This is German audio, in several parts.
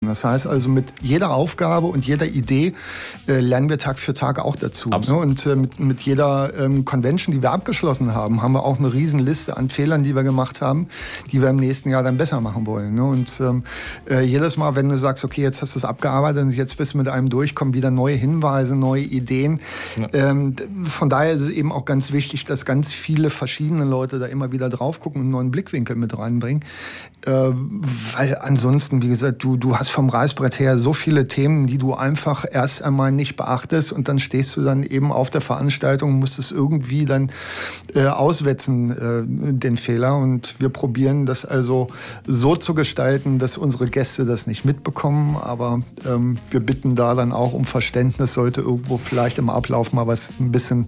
Das heißt also, mit jeder Aufgabe und jeder Idee lernen wir Tag für Tag auch dazu. Ne? Und mit jeder Convention, die wir abgeschlossen haben, haben wir auch eine riesen Liste an Fehlern, die wir gemacht haben, die wir im nächsten Jahr dann besser machen wollen. Ne? Und jedes Mal, wenn du sagst, okay, jetzt hast du es abgearbeitet und jetzt bist du mit einem durch, kommen wieder neue Hinweise, neue Ideen. Ja. Von daher ist es eben auch ganz wichtig, dass ganz viele verschiedene Leute da immer wieder drauf gucken und einen neuen Blickwinkel mit reinbringen. Weil ansonsten, wie gesagt, du hast vom Reißbrett her so viele Themen, die du einfach erst einmal nicht beachtest und dann stehst du dann eben auf der Veranstaltung und musst es irgendwie dann auswetzen, den Fehler. Und wir probieren das also so zu gestalten, dass unsere Gäste das nicht mitbekommen, aber wir bitten da dann auch um Verständnis, sollte irgendwo vielleicht im Ablauf mal was ein bisschen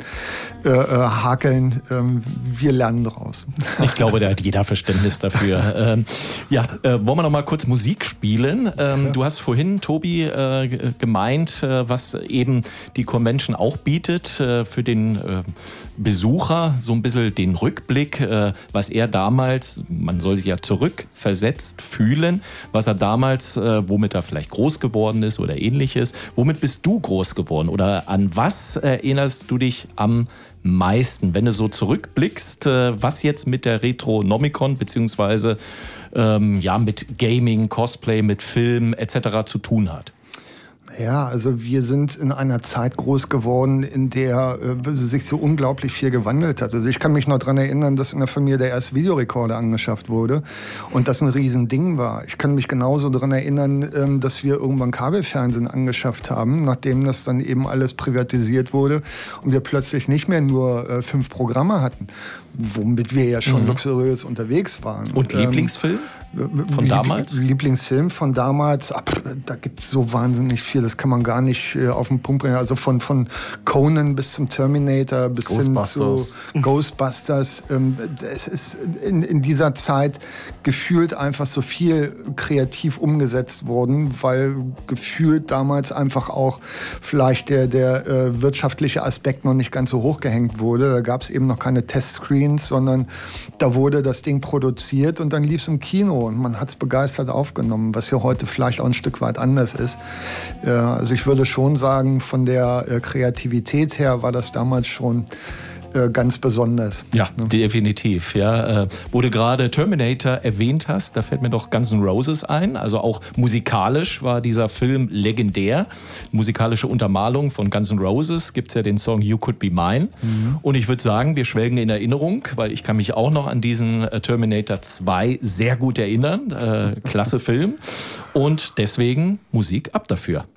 hakeln. Wir lernen daraus. Ich glaube, da hat jeder Verständnis dafür. Wollen wir noch mal kurz Musik spielen? Du hast vorhin, Tobi, gemeint, was eben die Convention auch bietet für den Besucher, so ein bisschen den Rückblick, was er damals, man soll sich ja zurückversetzt fühlen, was er damals, womit er vielleicht groß geworden ist oder ähnliches. Womit bist du groß geworden oder an was erinnerst du dich am meisten, wenn du so zurückblickst, was jetzt mit der Retronomicon beziehungsweise mit Gaming, Cosplay, mit Film etc. zu tun hat? Ja, also wir sind in einer Zeit groß geworden, in der sich so unglaublich viel gewandelt hat. Also ich kann mich noch daran erinnern, dass in der Familie der erste Videorekorder angeschafft wurde und das ein Riesending war. Ich kann mich genauso daran erinnern, dass wir irgendwann Kabelfernsehen angeschafft haben, nachdem das dann eben alles privatisiert wurde und wir plötzlich nicht mehr nur 5 Programme hatten, womit wir ja schon luxuriös unterwegs waren. Und Lieblingsfilm? Von damals? Lieblingsfilm von damals, da gibt es so wahnsinnig viel, das kann man gar nicht auf den Punkt bringen. Also von Conan bis zum Terminator, bis hin zu Ghostbusters. Es ist in dieser Zeit gefühlt einfach so viel kreativ umgesetzt worden, weil gefühlt damals einfach auch vielleicht der wirtschaftliche Aspekt noch nicht ganz so hoch gehängt wurde. Da gab es eben noch keine Testscreens, sondern da wurde das Ding produziert und dann lief es im Kino. Und man hat es begeistert aufgenommen, was ja heute vielleicht auch ein Stück weit anders ist. Also ich würde schon sagen, von der Kreativität her war das damals schon ganz besonders. Ja, definitiv. Ja. Wo du gerade Terminator erwähnt hast, da fällt mir doch Guns N' Roses ein. Also auch musikalisch war dieser Film legendär. Musikalische Untermalung von Guns N' Roses gibt es ja den Song You Could Be Mine. Und ich würde sagen, wir schwelgen in Erinnerung, weil ich kann mich auch noch an diesen Terminator 2 sehr gut erinnern. Klasse Film. Und deswegen Musik ab dafür.